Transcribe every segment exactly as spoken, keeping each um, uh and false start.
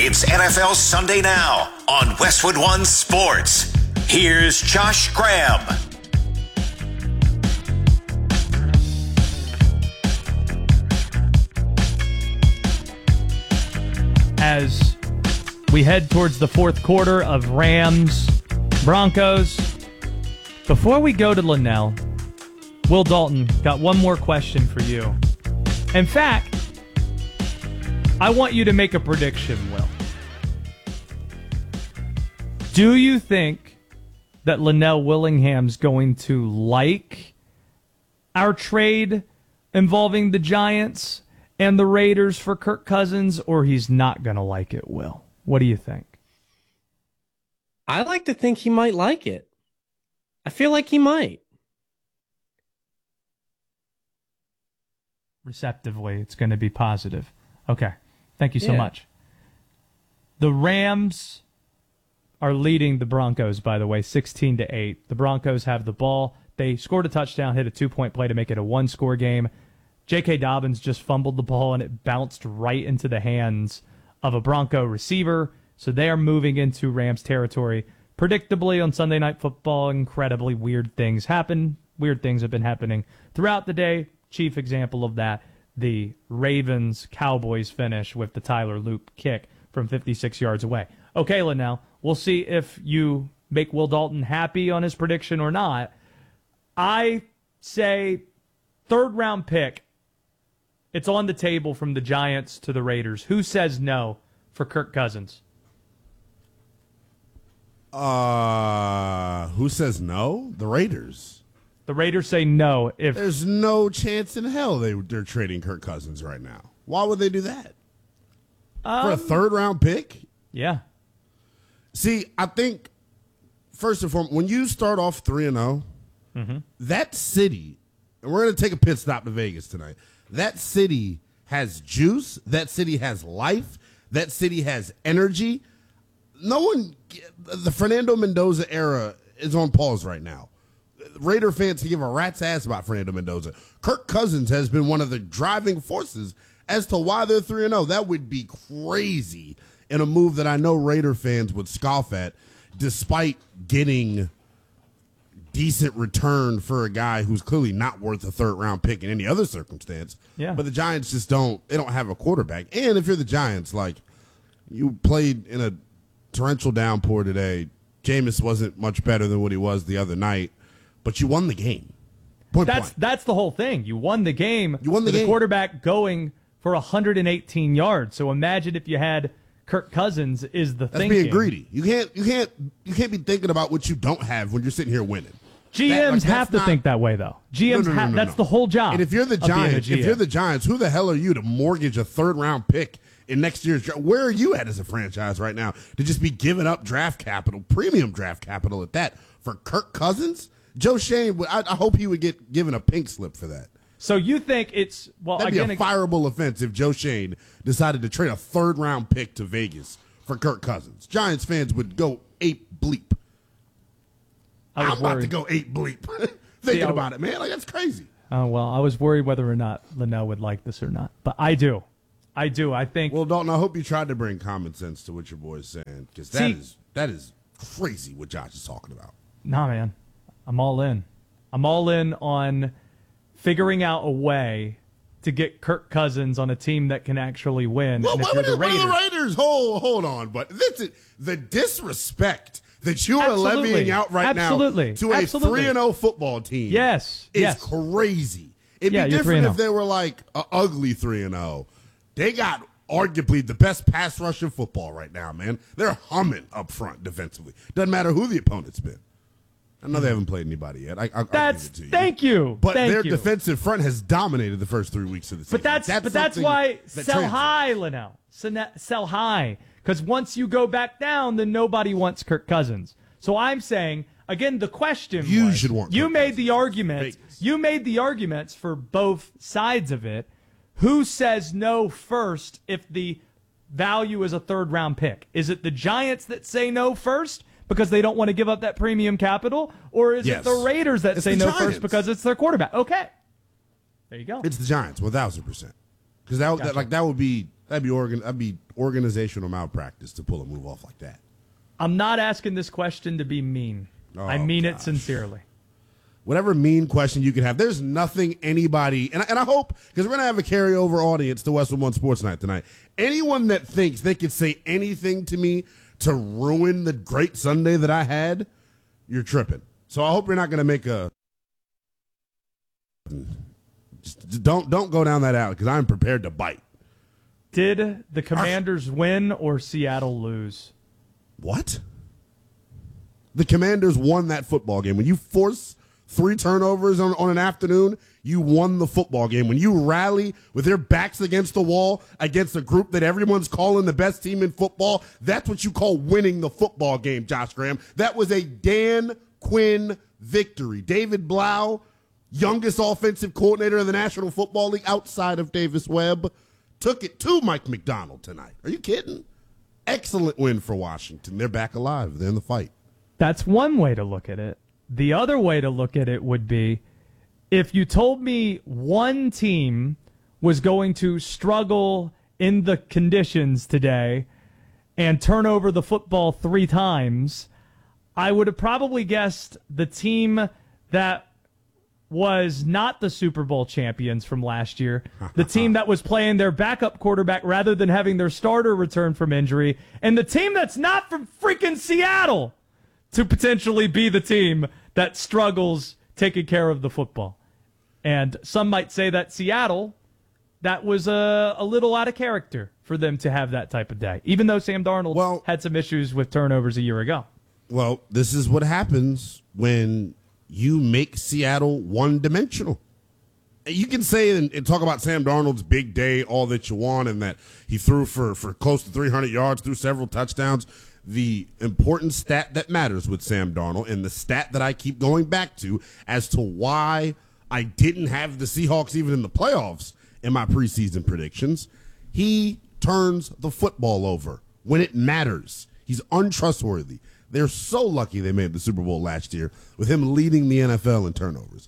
It's N F L Sunday Now on Westwood One Sports. Here's Josh Graham. As we head towards the fourth quarter of Rams Broncos, before we go to Linnell, Will Dalton, got one more question for you. In fact, I want you to make a prediction, Will. Do you think that Linnell Willingham's going to like our trade involving the Giants and the Raiders for Kirk Cousins, or he's not going to like it, Will? What do you think? I like to think he might like it. I feel like he might. Receptively, it's going to be positive. Okay. Thank you so Yeah. much. The Rams are leading the Broncos, by the way, sixteen to eight. The Broncos have the ball. They scored a touchdown, hit a two-point play to make it a one-score game. J K. Dobbins just fumbled the ball, and it bounced right into the hands of a Bronco receiver. So they are moving into Rams territory. Predictably, on Sunday Night Football, incredibly weird things happen. Weird things have been happening throughout the day. Chief example of that, the Ravens-Cowboys finish with the Tyler Loop kick from fifty-six yards away. Okay, Linnell, we'll see if you make Will Dalton happy on his prediction or not. I say third-round pick. It's on the table from the Giants to the Raiders. Who says no for Kirk Cousins? Uh, who says no? The Raiders. The Raiders say no. If There's no chance in hell they, they're trading Kirk Cousins right now. Why would they do that? um, For a third-round pick? Yeah. See, I think, first and foremost, when you start off three and oh, Mm-hmm. that city, and we're going to take a pit stop to Vegas tonight, that city has juice, that city has life, that city has energy. No one, the Fernando Mendoza era is on pause right now. Raider fans can give a rat's ass about Fernando Mendoza. Kirk Cousins has been one of the driving forces as to why they're three and oh. That would be crazy in a move that I know Raider fans would scoff at, despite getting decent return for a guy who's clearly not worth a third-round pick in any other circumstance. Yeah. But the Giants just don't, they don't have a quarterback. And if you're the Giants, like, you played in a torrential downpour today. Jameis wasn't much better than what he was the other night, but you won the game. Point That's blank. that's the whole thing. You won the game. You won the with game. The quarterback going for one hundred eighteen yards. So imagine if you had Kirk Cousins is the That's thing. being greedy. You can't, you can't, you can't be thinking about what you don't have when you're sitting here winning. G Ms That- like, have that's to not- think that way, though. G Ms, No, no, no, ha- no, that's no. the whole job. And if you're the of being a Giants, G M. if you're the Giants, who the hell are you to mortgage a third round pick in next year's draft? Where are you at as a franchise right now to just be giving up draft capital, premium draft capital at that, for Kirk Cousins? Joe Shane, would- I, I hope he would get given a pink slip for that. So you think it's well That'd again? be a fireable offense if Joe Shane decided to trade a third round pick to Vegas for Kirk Cousins. Giants fans would go ape bleep. I I'm was about to worried. go ape bleep. Thinking I- about it, man. Like, that's crazy. Oh well, I was worried whether or not Linnell would like this or not, but I do, I do. I think. Well, Dalton, I hope you tried to bring common sense to what your boy is saying, because that See- is that is crazy what Josh is talking about. Nah, man, I'm all in. I'm all in on figuring out a way to get Kirk Cousins on a team that can actually win. Well, and if what, you're what, the what are Raiders, the Raiders? Hold, hold on, but this is the disrespect that you are Absolutely. levying out right Absolutely. now to a Absolutely. three and oh football team. Yes. is Yes. crazy. It'd Yeah, be you're different 3-0. if they were like a ugly three and oh. They got arguably the best pass rush in football right now, man. They're humming up front defensively. Doesn't matter who the opponent's been. I know they haven't played anybody yet. I, I, I'll That's give it to you. thank you. But Thank their you. defensive front has dominated the first three weeks of the season. But that's, but that's something why that sell translates. high, Linnell. Sene- Sell high, because once you go back down, then nobody wants Kirk Cousins. So I'm saying again, the question You was, should want you Kirk made Cousins. the arguments. Vegas. You made the arguments for both sides of it. Who says no first if the value is a third round pick? Is it the Giants that say no first because they don't want to give up that premium capital, or is Yes. it the Raiders that It's say the no Giants. first because it's their quarterback? Okay, there you go. It's the Giants, one thousand percent. Because that, Gotcha. that like that would be That'd be organ. That'd be organizational malpractice to pull a move off like that. I'm not asking this question to be mean. Oh, I mean gosh. it sincerely. Whatever mean question you could have, there's nothing anybody, and I, and I hope, because we're going to have a carryover audience to Westwood One Sports Night tonight. Anyone that thinks they could say anything to me to ruin the great Sunday that I had, you're tripping. So I hope you're not going to make a. Just don't don't go down that alley because I'm prepared to bite. Did the Commanders win or Seattle lose? What? The Commanders won that football game. When you force three turnovers on, on an afternoon, you won the football game. When you rally with their backs against the wall against a group that everyone's calling the best team in football, that's what you call winning the football game, Josh Graham. That was a Dan Quinn victory. David Blau, youngest offensive coordinator in the National Football League outside of Davis Webb, took it to Mike McDonald tonight. Are you kidding? Excellent win for Washington. They're back alive. They're in the fight. That's one way to look at it. The other way to look at it would be if you told me one team was going to struggle in the conditions today and turn over the football three times, I would have probably guessed the team that was not the Super Bowl champions from last year, the team that was playing their backup quarterback rather than having their starter return from injury, and the team that's not from freaking Seattle to potentially be the team that struggles taking care of the football. And some might say that Seattle, that was a, a little out of character for them to have that type of day, even though Sam Darnold well, had some issues with turnovers a year ago. Well, this is what happens when you make Seattle one-dimensional. You can say and, and talk about Sam Darnold's big day all that you want and that he threw for, for close to three hundred yards, threw several touchdowns. The important stat that matters with Sam Darnold and the stat that I keep going back to as to why I didn't have the Seahawks even in the playoffs in my preseason predictions, he turns the football over when it matters. He's untrustworthy. They're so lucky they made the Super Bowl last year with him leading the N F L in turnovers.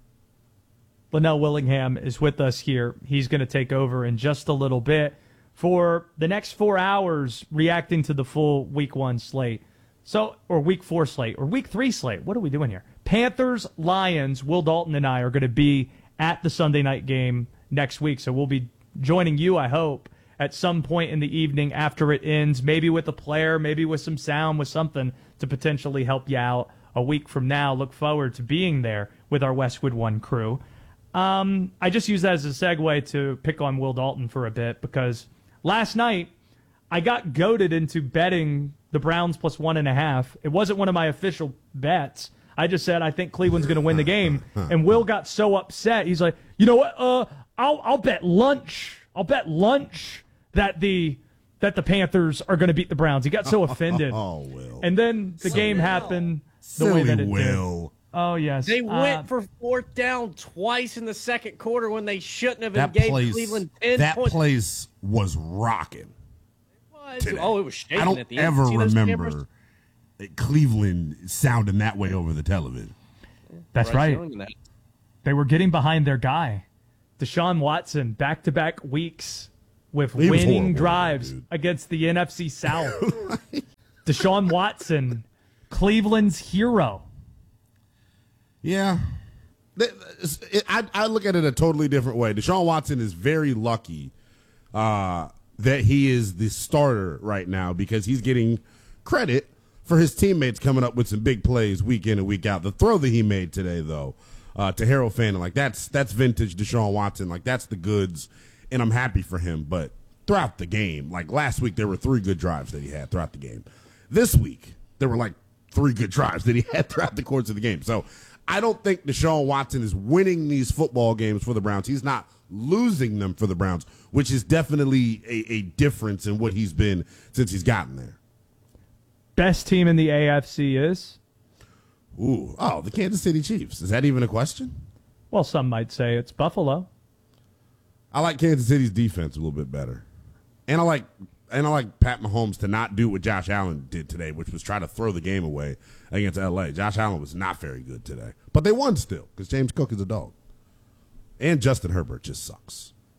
Linnell Willingham is with us here. He's going to take over in just a little bit for the next four hours reacting to the full week one slate. So, or week four slate, or week three slate. What are we doing here? Panthers, Lions, Will Dalton and I are going to be at the Sunday night game next week. So we'll be joining you, I hope, at some point in the evening after it ends, maybe with a player, maybe with some sound, with something to potentially help you out a week from now. Look forward to being there with our Westwood One crew. Um, I just use that as a segue to pick on Will Dalton for a bit because last night I got goaded into betting the Browns plus one and a half. It wasn't one of my official bets. I just said I think Cleveland's going to win the game, and Will got so upset. He's like, you know what? Uh, I'll I'll bet lunch. I'll bet lunch that the that the Panthers are going to beat the Browns. He got so offended. Oh, Will. And then the So game Will. happened the Silly way that it Will. did. Oh yes, They Uh, went for fourth down twice in the second quarter when they shouldn't have, That and gave place, Cleveland ten that points. place was rocking. Was- today. Oh, it was shaking I don't at the end. ever See those remember cameras? Cleveland sounding that way over the television. that's Bryce right. Young and that. They were getting behind their guy, Deshaun Watson, back-to-back weeks with He was winning horrible, drives dude. against the N F C South. Deshaun Watson, Cleveland's hero. Yeah. Th- it- I, I look at it a totally different way. Deshaun Watson is very lucky uh, that he is the starter right now because he's getting credit for his teammates coming up with some big plays week in and week out. The throw that he made today, though, uh, to Harold Fanning, like that's that's vintage Deshaun Watson. Like that's the goods, and I'm happy for him. But throughout the game, like last week, there were three good drives that he had throughout the game. This week, there were like three good drives that he had throughout the course of the game. So I don't think Deshaun Watson is winning these football games for the Browns. He's not losing them for the Browns, which is definitely a, a difference in what he's been since he's gotten there. Best team in the A F C is? Ooh, oh, the Kansas City Chiefs. Is that even a question? Well, some might say it's Buffalo. I like Kansas City's defense a little bit better. And I like and I like Pat Mahomes to not do what Josh Allen did today, which was try to throw the game away against L A. Josh Allen was not very good today. But they won still because James Cook is a dog. And Justin Herbert just sucks.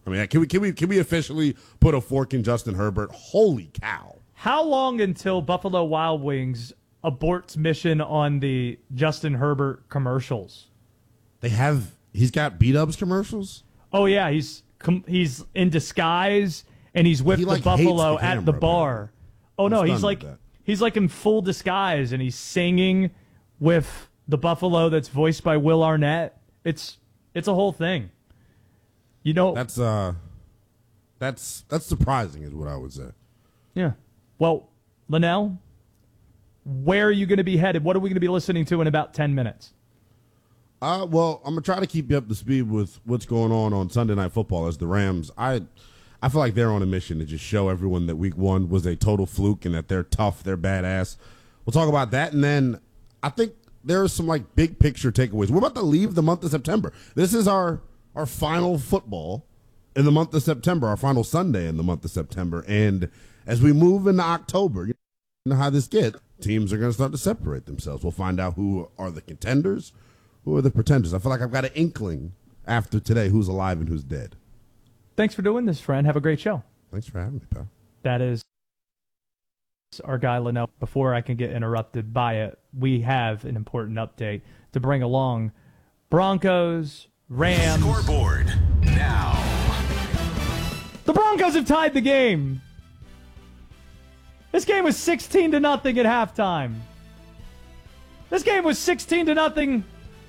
I mean, can we can we can we officially put a fork in Justin Herbert? Holy cow! How long until Buffalo Wild Wings aborts mission on the Justin Herbert commercials? They have he's got beat ups commercials. Oh yeah, he's he's in disguise and he's with He, the like, Buffalo hates the at camera, the bar. Oh no, I'm he's stunned like with that. he's like in full disguise and he's singing with the Buffalo that's voiced by Will Arnett. It's it's a whole thing. You know, That's uh, that's that's surprising, is what I would say. yeah. Well, Linnell, where are you going to be headed? What are we going to be listening to in about ten minutes? Uh, well, I'm gonna try to keep you up to speed with what's going on on Sunday Night Football as the Rams. I, I feel like they're on a mission to just show everyone that Week One was a total fluke and that they're tough, they're badass. We'll talk about that, and then I think there are some like big picture takeaways. We're about to leave the month of September. This is our our final football in the month of September, our final Sunday in the month of September, and as we move into October, you know how this gets. Teams are going to start to separate themselves. We'll find out who are the contenders. Who are the pretenders? I feel like I've got an inkling after today who's alive and who's dead. Thanks for doing this, friend. Have a great show. Thanks for having me, pal. That is our guy, Linnell. Before I can get interrupted by it, we have an important update to bring along. Broncos, Rams. Scoreboard now. The Broncos have tied the game. This game was sixteen to nothing at halftime. This game was sixteen to nothing.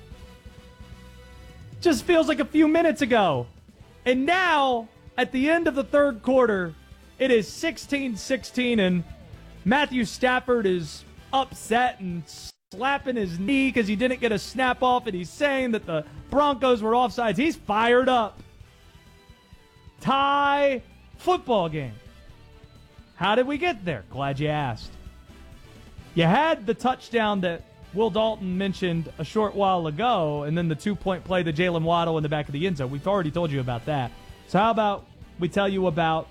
Just feels like a few minutes ago. And now, at the end of the third quarter, it is sixteen sixteen, and Matthew Stafford is upset and slapping his knee because he didn't get a snap off, and he's saying that the Broncos were offsides. He's fired up. Tie football game. How did we get there? Glad you asked. You had the touchdown that Will Dalton mentioned a short while ago, and then the two-point play to Jalen Waddle in the back of the end zone. We've already told you about that. So how about we tell you about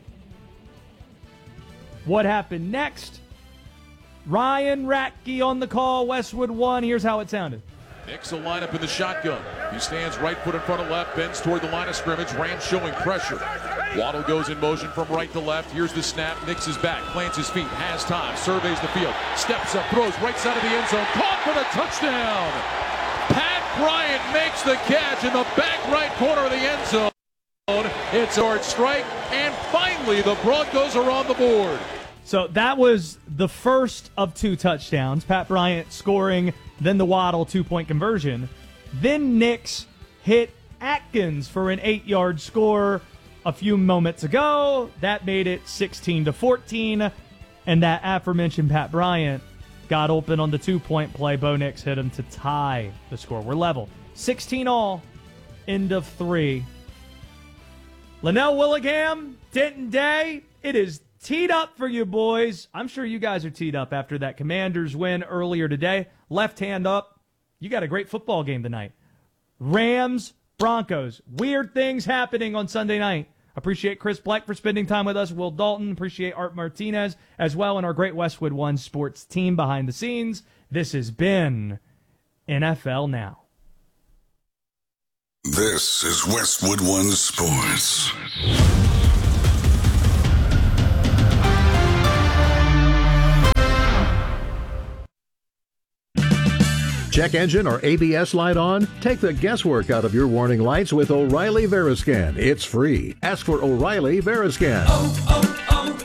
what happened next? Ryan Ratke on the call, Westwood One. Here's how it sounded. Nix will line up in the shotgun. He stands right foot in front of left, bends toward the line of scrimmage. Rams showing pressure. Waddle goes in motion from right to left. Here's the snap. Nix is back, plants his feet, has time, surveys the field, steps up, throws right side of the end zone. Caught for the touchdown. Pat Bryant makes the catch in the back right corner of the end zone. It's a hard strike, and finally the Broncos are on the board. So that was the first of two touchdowns. Pat Bryant scoring, then the Waddle two-point conversion. Then Nix hit Atkins for an eight-yard score a few moments ago. That made it sixteen to fourteen. And that aforementioned Pat Bryant got open on the two-point play. Bo Nix hit him to tie the score. We're level. sixteen all, end of three. Linnell Willingham, Denton Day, it is teed up for you boys. I'm sure you guys are teed up after that Commanders win earlier today. Left hand up. You got a great football game tonight. Rams, Broncos. Weird things happening on Sunday night. Appreciate Chris Black for spending time with us. Will Dalton. Appreciate Art Martinez as well, and our great Westwood One sports team behind the scenes. This has been N F L Now. This is Westwood One Sports. Check engine or A B S light on? Take the guesswork out of your warning lights with O'Reilly Veriscan. It's free. Ask for O'Reilly Veriscan. Oh,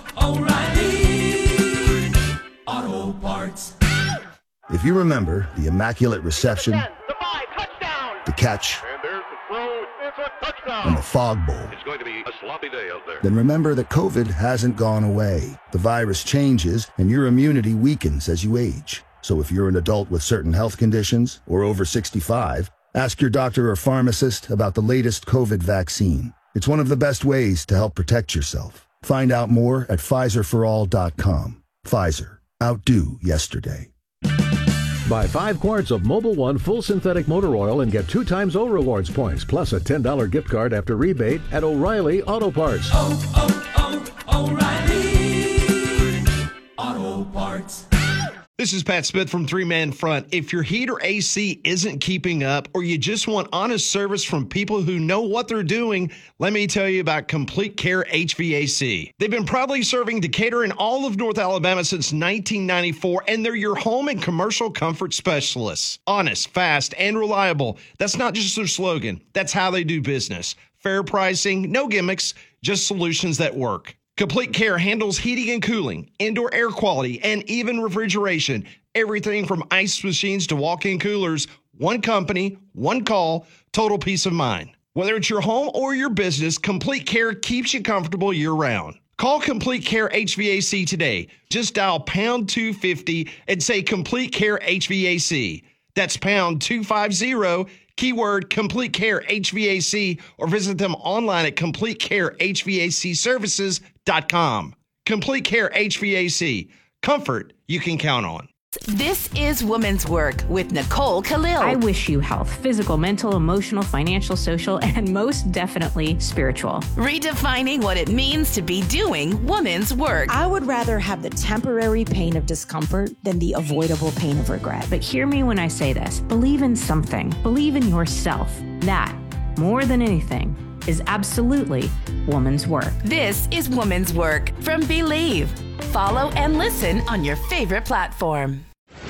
oh, oh, O'Reilly Auto Parts. If you remember the immaculate reception, the five, touchdown. the catch, And there's the throw. It's a touchdown. and the fog bowl, It's going to be a sloppy day out there. then remember that COVID hasn't gone away. The virus changes, and your immunity weakens as you age. So if you're an adult with certain health conditions or over sixty-five, ask your doctor or pharmacist about the latest COVID vaccine. It's one of the best ways to help protect yourself. Find out more at Pfizer for all dot com. Pfizer. Outdo yesterday. Buy five quarts of Mobil One full synthetic motor oil and get two times O Rewards points, plus a ten dollars gift card after rebate at O'Reilly Auto Parts. Oh, oh, oh, O'Reilly Auto Parts. This is Pat Smith from Three Man Front. If your heat or A C isn't keeping up, or you just want honest service from people who know what they're doing, let me tell you about Complete Care H V A C. They've been proudly serving Decatur and all of North Alabama since nineteen ninety-four, and they're your home and commercial comfort specialists. Honest, fast, and reliable. That's not just their slogan. That's how they do business. Fair pricing, no gimmicks, just solutions that work. Complete Care handles heating and cooling, indoor air quality, and even refrigeration. Everything from ice machines to walk-in coolers. One company, one call, total peace of mind. Whether it's your home or your business, Complete Care keeps you comfortable year-round. Call Complete Care H V A C today. Just dial pound two fifty and say Complete Care H V A C. That's pound two fifty, keyword Complete Care H V A C, or visit them online at complete care h v a c services dot com. Complete Care H V A C. Comfort you can count on. This is Woman's Work with Nicole Khalil. I wish you health, physical, mental, emotional, financial, social, and most definitely spiritual. Redefining what it means to be doing woman's work. I would rather have the temporary pain of discomfort than the avoidable pain of regret. But hear me when I say this. Believe in something. Believe in yourself. That, more than anything, is absolutely woman's work. This is Woman's Work from Believe. Follow and listen on your favorite platform.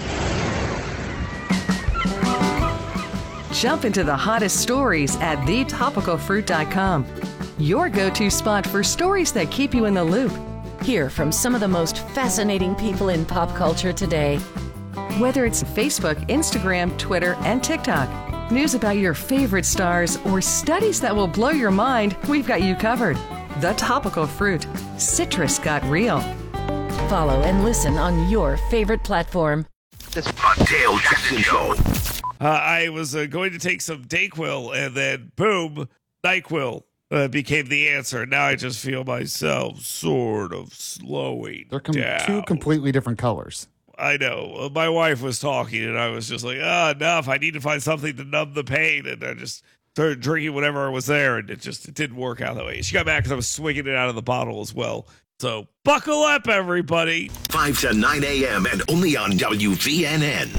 Jump into the hottest stories at the topical fruit dot com. Your go-to spot for stories that keep you in the loop. Hear from some of the most fascinating people in pop culture today. Whether it's Facebook, Instagram, Twitter, and TikTok, news about your favorite stars, or studies that will blow your mind, we've got you covered. The Topical Fruit. Citrus got real. Follow and listen on your favorite platform. The Dale Jackson Show. Uh, I was uh, going to take some Dayquil, and then boom, NyQuil uh, became the answer. Now I just feel myself sort of slowing They're com- down. two completely different colors. I know. Uh, my wife was talking, and I was just like, ah, oh, enough. I need to find something to numb the pain. And I just started drinking whatever was there, and it just it didn't work out that way. She got mad because I was swinging it out of the bottle as well. So buckle up, everybody. five to nine a.m. and only on W V N N.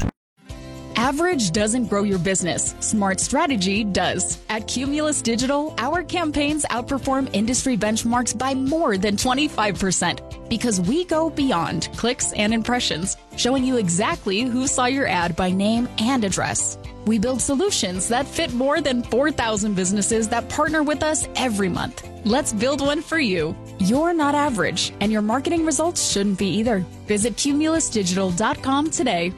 Average doesn't grow your business. Smart strategy does. At Cumulus Digital, our campaigns outperform industry benchmarks by more than twenty-five percent because we go beyond clicks and impressions, showing you exactly who saw your ad by name and address. We build solutions that fit more than four thousand businesses that partner with us every month. Let's build one for you. You're not average, and your marketing results shouldn't be either. Visit cumulus digital dot com today.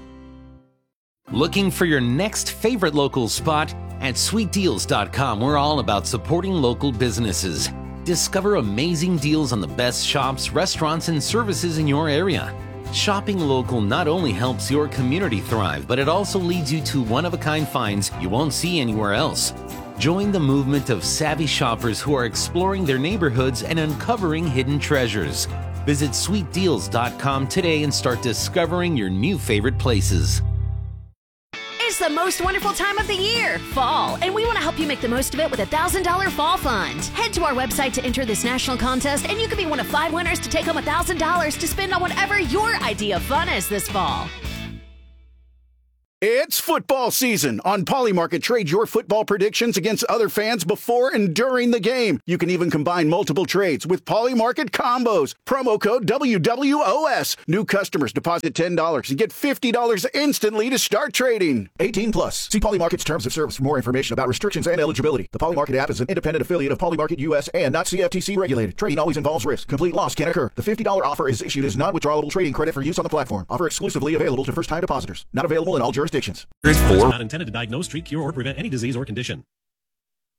Looking for your next favorite local spot? At sweet deals dot com, we're all about supporting local businesses. Discover amazing deals on the best shops, restaurants, and services in your area. Shopping local not only helps your community thrive, but it also leads you to one-of-a-kind finds you won't see anywhere else. Join the movement of savvy shoppers who are exploring their neighborhoods and uncovering hidden treasures. Visit sweet deals dot com today and start discovering your new favorite places. It's the most wonderful time of the year, fall, and we want to help you make the most of it with a one thousand dollars fall fund. Head to our website to enter this national contest, and you could be one of five winners to take home one thousand dollars to spend on whatever your idea of fun is this fall. It's football season. On Polymarket, trade your football predictions against other fans before and during the game. You can even combine multiple trades with Polymarket combos. Promo code W W O S. New customers deposit ten dollars and get fifty dollars instantly to start trading. eighteen plus. See Polymarket's terms of service for more information about restrictions and eligibility. The Polymarket app is an independent affiliate of Polymarket U S and not C F T C regulated. Trading always involves risk. Complete loss can occur. The fifty dollars offer is issued as non-withdrawable trading credit for use on the platform. Offer exclusively available to first-time depositors. Not available in all jurisdictions. It's not intended to diagnose, treat, cure, or prevent any disease or condition.